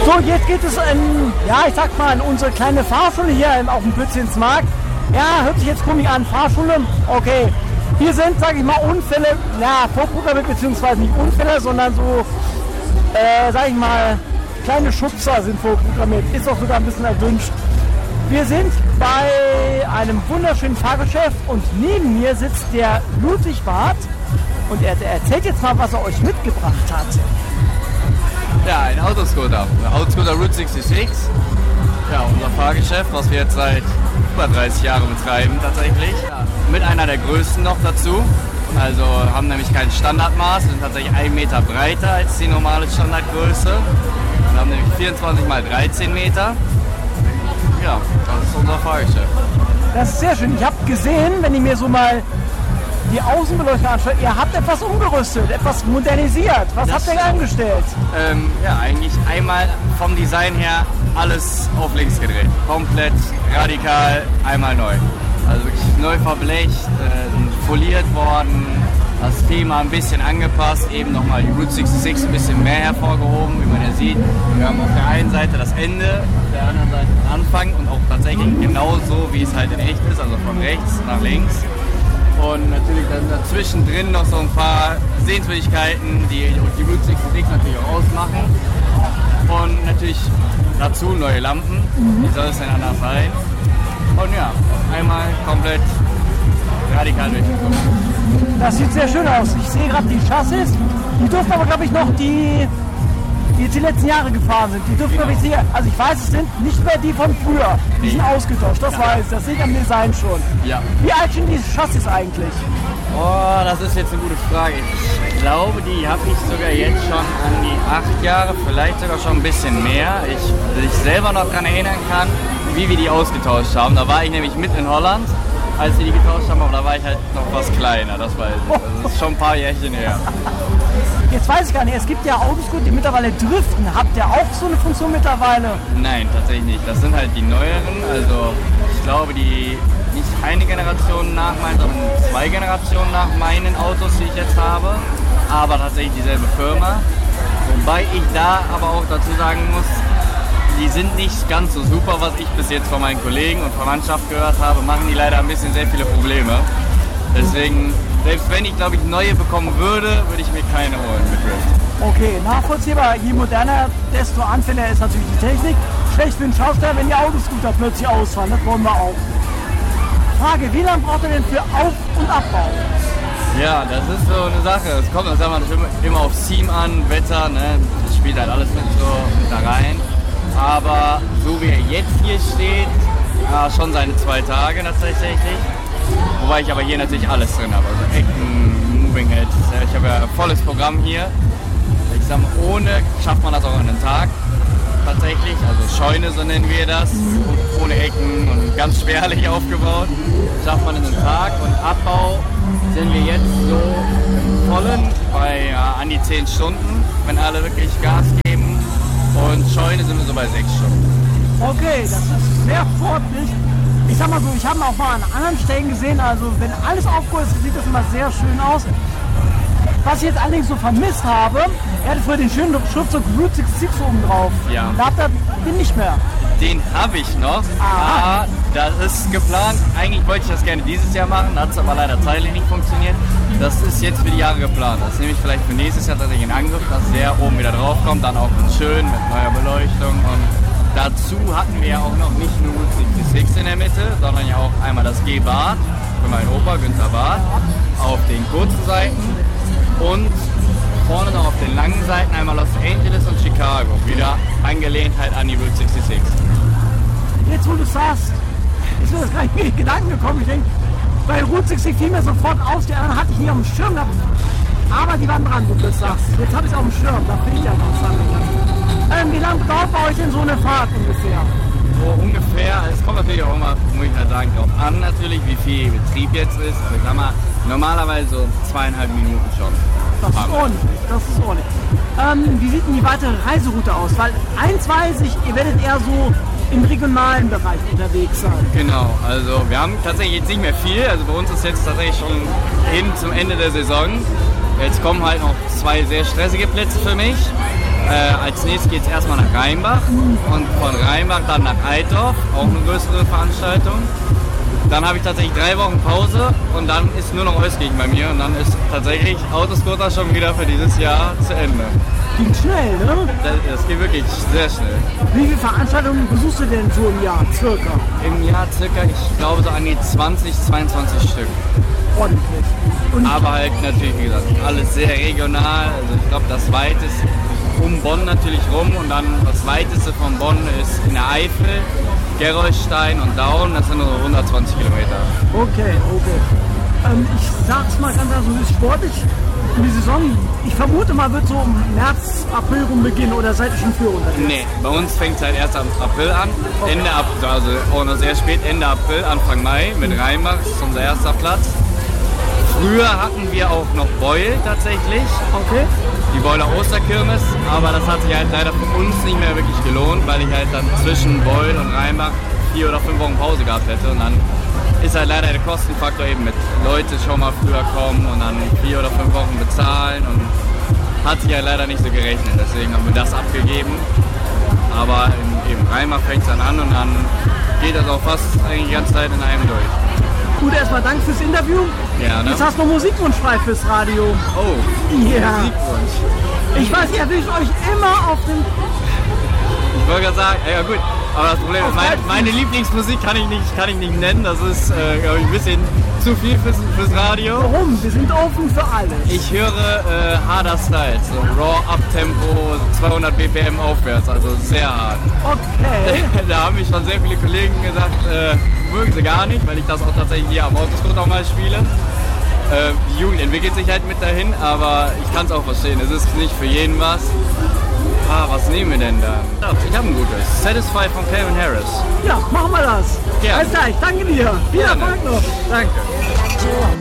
So, jetzt geht es in unsere kleine Fahrschule hier auf dem Pützchensmarkt. Ja, hört sich jetzt komisch an, Fahrschule, okay. Hier sind, sage ich mal, Unfälle, vorprogrammiert, beziehungsweise nicht Unfälle, sondern so, kleine Schubser sind vorprogrammiert. Ist auch sogar ein bisschen erwünscht. Wir sind bei einem wunderschönen Fahrgeschäft und neben mir sitzt der Ludwig Barth und er erzählt jetzt mal, was er euch mitgebracht hat. Ja, ein Autoscooter Route 66. Ja, unser Fahrgeschäft, was wir jetzt seit über 30 Jahren betreiben tatsächlich. Ja, mit einer der größten noch dazu. Also haben nämlich kein Standardmaß, sind tatsächlich 1 Meter breiter als die normale Standardgröße. Wir haben nämlich 24 x 13 Meter. Ja, das ist unser Fahrgeschäft. Das ist sehr schön. Ich habe gesehen, wenn ich mir so mal die Außenbeleuchtung anschaue, ihr habt etwas umgerüstet, etwas modernisiert. Was habt ihr angestellt? Eigentlich einmal vom Design her alles auf links gedreht. Komplett radikal, einmal neu. Also wirklich neu verblecht, foliert worden, das Thema ein bisschen angepasst, eben nochmal die Route 66 ein bisschen mehr hervorgehoben, wie man ja sieht. Wir haben auf der einen Seite das Ende, auf der anderen Seite den Anfang und auch tatsächlich genauso, wie es halt in echt ist, also von rechts nach links. Und natürlich dann dazwischen drin noch so ein paar Sehenswürdigkeiten, die die Route 66 natürlich auch ausmachen. Und natürlich dazu neue Lampen, wie soll es denn anders sein? Und ja, einmal komplett radikal durchgekommen. Das sieht sehr schön aus. Ich sehe gerade die Chassis. Die dürften aber, glaube ich, noch die jetzt die letzten Jahre gefahren sind. Die dürften, glaube ich, also ich weiß, es sind nicht mehr die von früher. Die sind ausgetauscht, das weiß ich. Das sehe ich am Design schon. Ja. Wie alt sind diese Chassis eigentlich? Oh, das ist jetzt eine gute Frage. Ich glaube, die habe ich sogar jetzt schon an die 8 Jahre, vielleicht sogar schon ein bisschen mehr. Ich selber noch daran erinnern kann, wie wir die ausgetauscht haben. Da war ich nämlich mit in Holland, als wir die getauscht haben, aber da war ich halt noch was kleiner, das weiß ich. Das ist schon ein paar Jährchen her. Jetzt weiß ich gar nicht, es gibt ja Autoscooter, die mittlerweile driften. Habt ihr auch so eine Funktion mittlerweile? Nein, tatsächlich nicht. Das sind halt die neueren, also ich glaube, die nicht eine Generation nach meinen, sondern 2 Generationen nach meinen Autos, die ich jetzt habe, aber tatsächlich dieselbe Firma. Wobei ich da aber auch dazu sagen muss, die sind nicht ganz so super, was ich bis jetzt von meinen Kollegen und Verwandtschaft gehört habe, machen die leider ein bisschen sehr viele Probleme. Deswegen, selbst wenn ich, glaube ich, neue bekommen würde, würde ich mir keine holen mit Drift. Okay, nachvollziehbar. Je moderner, desto anfälliger ist natürlich die Technik. Schlecht für den Schauspieler, wenn die Autoscooter plötzlich ausfahren. Das wollen wir auch. Frage, wie lange braucht ihr denn für Auf- und Abbau? Ja, das ist so eine Sache. Es kommt immer auf Team an, Wetter, ne? Das spielt halt alles mit da rein. Aber so wie er jetzt hier steht, schon seine 2 Tage tatsächlich. Wobei ich aber hier natürlich alles drin habe. Also Ecken, Moving Heads. Ich habe ja ein volles Programm hier. Ich sag mal, ohne schafft man das auch in einem Tag. Tatsächlich, also Scheune, so nennen wir das. Ohne Ecken und ganz spärlich aufgebaut. Schafft man in einem Tag. Und Abbau sind wir jetzt so im Vollen bei an die 10 Stunden, wenn alle wirklich Gas geben. Und Scheune sind wir so bei 6 Stunden. Okay, das ist sehr sportlich. Ich sag mal so, ich habe auch mal an anderen Stellen gesehen, also wenn alles aufgeholt ist, sieht das immer sehr schön aus. Was ich jetzt allerdings so vermisst habe, er hatte früher den schönen Schriftzug Route 66 oben drauf. Ja. Da habt ihr den nicht mehr. Den habe ich noch. Das ist geplant. Eigentlich wollte ich das gerne dieses Jahr machen, hat es aber leider zeitlich nicht funktioniert. Das ist jetzt für die Jahre geplant. Das nehme ich vielleicht für nächstes Jahr tatsächlich in Angriff, dass der oben wieder drauf kommt, dann auch schön mit neuer Beleuchtung. Und dazu hatten wir ja auch noch nicht nur Route 66 in der Mitte, sondern ja auch einmal das G-Bad für meinen Opa Günther Barth auf den kurzen Seiten und vorne noch auf den langen Seiten einmal Los Angeles und Chicago, wieder angelehnt halt an die Route 66. Jetzt wo du sagst, ist mir das gar nicht in Gedanken gekommen. Ich denke, bei Route 66 fiel mir sofort aus, die anderen hatte ich nicht auf dem Schirm gehabt. Aber die waren dran, wo du das sagst. Jetzt habe ich es auf dem Schirm, da finde ich ja interessant. Wie lange dauert bei euch denn so eine Fahrt ungefähr? So ungefähr, es kommt natürlich auch immer, muss ich halt sagen, drauf an natürlich, wie viel Betrieb jetzt ist. Also ich sag mal, normalerweise so 2,5 Minuten schon. Das ist ordentlich, das ist ordentlich. Wie sieht denn die weitere Reiseroute aus? Weil eins weiß ich, ihr werdet eher so im regionalen Bereich unterwegs sein. Genau, also wir haben tatsächlich jetzt nicht mehr viel, also bei uns ist jetzt tatsächlich schon hin zum Ende der Saison. Jetzt kommen halt noch 2 sehr stressige Plätze für mich. Als nächstes geht es erstmal nach Rheinbach und von Rheinbach dann nach Altdorf, auch eine größere Veranstaltung. Dann habe ich tatsächlich 3 Wochen Pause und dann ist nur noch Euskirchen bei mir und dann ist tatsächlich Autoscooter schon wieder für dieses Jahr zu Ende. Ging schnell, ne? Das geht wirklich sehr schnell. Wie viele Veranstaltungen besuchst du denn so im Jahr, circa? Im Jahr circa, ich glaube so an die 20, 22 Stück. Ordentlich. Und Aber halt natürlich, wie gesagt, alles sehr regional. Also ich glaube, das weiteste um Bonn natürlich rum und dann das weiteste von Bonn ist in der Eifel, Gerolstein und Daun. Das sind nur 120 Kilometer. okay. Ich sag's mal ganz klar, so ist sportlich. Die Saison, ich vermute mal, wird so im März, April rum beginnen oder seid ihr schon für unterwegs? Nee, bei uns fängt es halt erst am April an, Ende April, also auch noch sehr spät, Ende April, Anfang Mai mit Rheinbach, das ist unser erster Platz. Früher hatten wir auch noch Beul tatsächlich, Okay. die Beuler Osterkirmes, aber das hat sich halt leider für uns nicht mehr wirklich gelohnt, weil ich halt dann zwischen Beul und Rheinbach 4 oder 5 Wochen Pause gehabt hätte und dann ist halt leider der Kostenfaktor eben mit Leute schon mal früher kommen und dann 4 oder 5 Wochen bezahlen und hat sich halt leider nicht so gerechnet, deswegen haben wir das abgegeben. Aber in Rheinbach fängt es dann an und dann geht das auch fast eigentlich die ganze Zeit in einem durch. Gut, erstmal Dank fürs Interview. Gerne. Jetzt hast du noch Musikwunsch frei fürs Radio. Oh, Ja. Musikwunsch. Ich weiß, ihr erwischt euch immer auf den... Ich wollte gerade sagen, ja gut, aber das Problem ist, meine Lieblingsmusik kann ich nicht nennen, das ist glaube ich ein bisschen zu viel fürs Radio. Warum? Wir sind offen für alles. Ich höre harder Styles, so Raw Up-Tempo, 200 BPM aufwärts, also sehr hart. Okay. Da haben mich schon sehr viele Kollegen gesagt, mögen sie gar nicht, weil ich das auch tatsächlich hier am Autoscooter auch mal spiele. Die Jugend entwickelt sich halt mit dahin, aber ich kann es auch verstehen, es ist nicht für jeden was. Was nehmen wir denn da? Ich habe ein gutes. Satisfied von Calvin Harris. Ja, machen wir das. Gerne. Alles klar, ich danke dir. Viel Gerne. Erfolg noch. Danke.